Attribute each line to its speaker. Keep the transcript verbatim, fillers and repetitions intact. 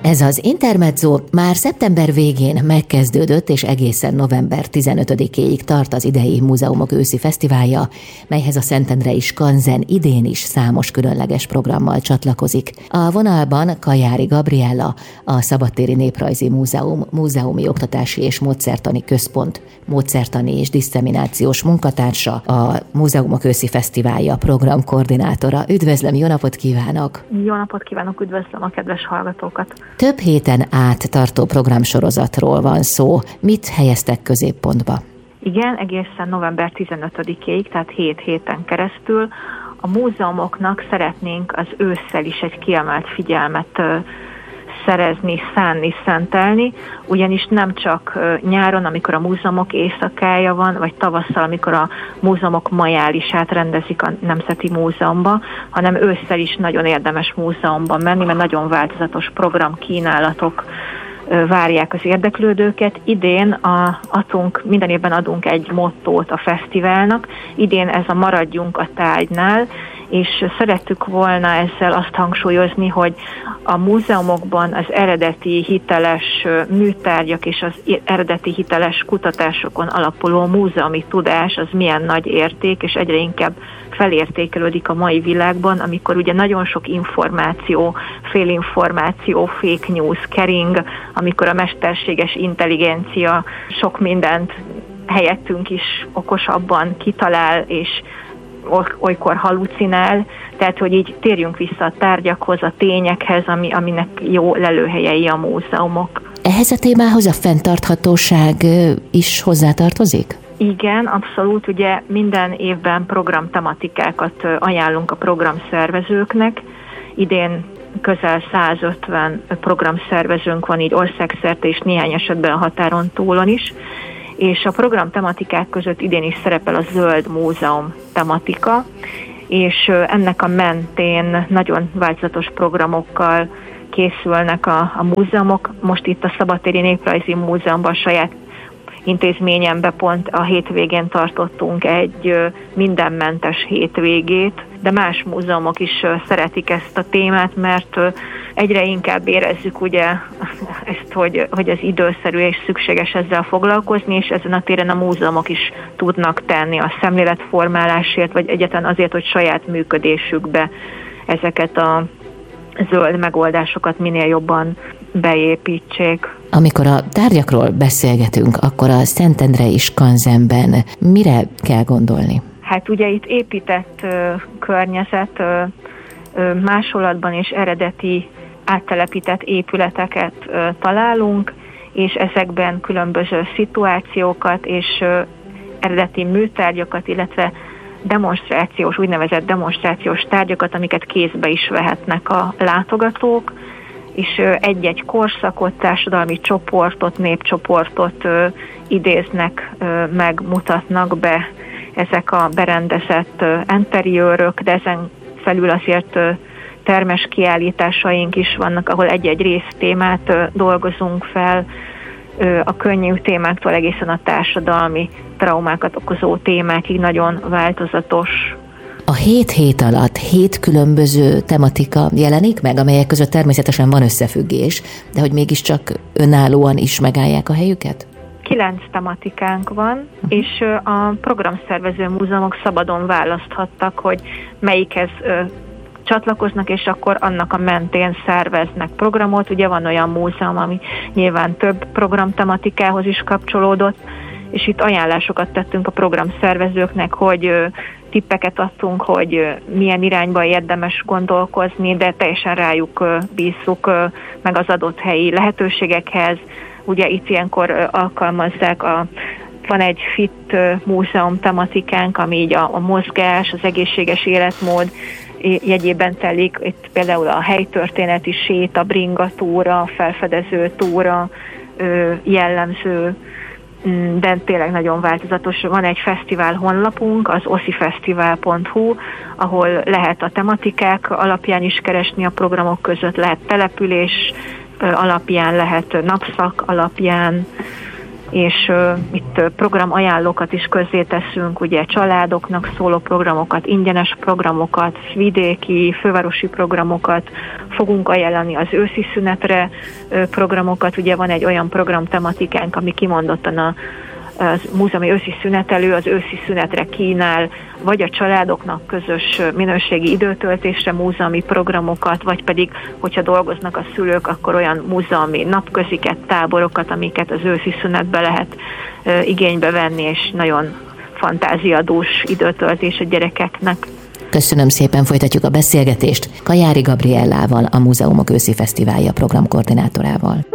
Speaker 1: Ez az Intermezzo már szeptember végén megkezdődött, és egészen november tizenötödikéig tart az idei Múzeumok őszi fesztiválja, melyhez a Szentendrei Skanzen idén is számos különleges programmal csatlakozik. A vonalban Kajári Gabriella, a Szabadtéri Néprajzi Múzeum Múzeumi Oktatási és Módszertani Központ módszertani és disszeminációs munkatársa, a Múzeumok őszi fesztiválja programkoordinátora. Üdvözlöm, jó napot kívánok!
Speaker 2: Jó napot kívánok, üdvözlöm a kedves hallgatókat!
Speaker 1: Több héten át tartó programsorozatról van szó. Mit helyeztek középpontba?
Speaker 2: Igen, egészen november tizenötödikéig, tehát hét héten keresztül a múzeumoknak szeretnénk az ősszel is egy kiemelt figyelmet szerezni, szánni, szentelni, ugyanis nem csak nyáron, amikor a múzeumok éjszakája van, vagy tavasszal, amikor a múzeumok majálisát rendezik a Nemzeti Múzeumban, hanem ősszel is nagyon érdemes múzeumban menni, mert nagyon változatos programkínálatok várják az érdeklődőket. Idén a, adunk, minden évben adunk egy mottót a fesztiválnak, idén ez a Maradjunk a tárgynál, és szerettük volna ezzel azt hangsúlyozni, hogy a múzeumokban az eredeti hiteles műtárgyak és az eredeti hiteles kutatásokon alapuló múzeumi tudás az milyen nagy érték, és egyre inkább felértékelődik a mai világban, amikor ugye nagyon sok információ, félinformáció, fake news kering, amikor a mesterséges intelligencia sok mindent helyettünk is okosabban kitalál, és olykor halucinál, tehát hogy így térjünk vissza a tárgyakhoz, a tényekhez, ami, aminek jó lelőhelyei a múzeumok.
Speaker 1: Ehhez a témához a fenntarthatóság is hozzátartozik?
Speaker 2: Igen, abszolút. Ugye minden évben programtematikákat ajánlunk a programszervezőknek. Idén közel százötven programszervezőnk van így országszerte, és néhány esetben a határon túlon is. És a program tematikák között idén is szerepel a Zöld Múzeum tematika, és ennek a mentén nagyon változatos programokkal készülnek a, a múzeumok. Most itt a Szabadtéri Néprajzi Múzeumban saját intézményemben pont a hétvégén tartottunk egy mindenmentes hétvégét, de más múzeumok is szeretik ezt a témát, mert egyre inkább érezzük ugye ezt, hogy, hogy ez időszerű és szükséges ezzel foglalkozni, és ezen a téren a múzeumok is tudnak tenni a szemléletformálásért, vagy egyáltalán azért, hogy saját működésükbe ezeket a zöld megoldásokat minél jobban beépítsék.
Speaker 1: Amikor a tárgyakról beszélgetünk, akkor a Szentendrei Skanzenben mire kell gondolni?
Speaker 2: Hát ugye itt épített ö, környezet, ö, ö, másolatban és eredeti áttelepített épületeket ö, találunk, és ezekben különböző szituációkat és ö, eredeti műtárgyakat, illetve demonstrációs, úgynevezett demonstrációs tárgyakat, amiket kézbe is vehetnek a látogatók, és egy-egy korszakot, társadalmi csoportot, népcsoportot ö, idéznek, ö, meg, mutatnak be ezek a berendezett ö, interiőrök, de ezen felül azért ö, termes kiállításaink is vannak, ahol egy-egy résztémát ö, dolgozunk fel, ö, a könnyű témáktól egészen a társadalmi traumákat okozó témákig nagyon változatos.
Speaker 1: A hét hét alatt hét különböző tematika jelenik meg, amelyek között természetesen van összefüggés, de hogy mégiscsak önállóan is megállják a helyüket?
Speaker 2: Kilenc tematikánk van, uh-huh. és a programszervező múzeumok szabadon választhattak, hogy melyikhez ö, csatlakoznak, és akkor annak a mentén szerveznek programot. Ugye van olyan múzeum, ami nyilván több programtematikához is kapcsolódott, és itt ajánlásokat tettünk a programszervezőknek, hogy ö, tippeket adtunk, hogy milyen irányba érdemes gondolkozni, de teljesen rájuk bízzuk meg az adott helyi lehetőségekhez. Ugye itt ilyenkor alkalmazzák, a, van egy fit múzeum tematikánk, ami így a, a mozgás, az egészséges életmód jegyében telik. Itt például a helytörténeti séta, bringatúra, felfedező túra jellemző, de tényleg nagyon változatos. Van egy fesztivál honlapunk, az oszifesztivál pont hu, ahol lehet a tematikák alapján is keresni a programok között, lehet település alapján, lehet napszak alapján, és uh, itt uh, programajánlókat is közzéteszünk, ugye családoknak szóló programokat, ingyenes programokat, vidéki, fővárosi programokat, fogunk ajánlani az őszi szünetre uh, programokat, ugye van egy olyan programtematikánk, ami kimondottan a az múzeumi őszi szünetelő az őszi szünetre kínál, vagy a családoknak közös minőségi időtöltésre múzeumi programokat, vagy pedig, hogyha dolgoznak a szülők, akkor olyan múzeumi napköziket, táborokat, amiket az őszi szünetbe lehet e, igénybe venni, és nagyon fantáziadús időtöltés a gyerekeknek.
Speaker 1: Köszönöm szépen, folytatjuk a beszélgetést Kajári Gabriellával, a Múzeumok őszi fesztiválja programkoordinátorával.